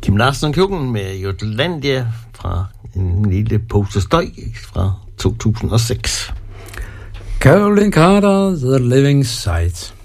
Kim Larsen og Kjøkken med Jutlandia fra en lille pose støj fra 2006. Caroline Carter, The Living Sight.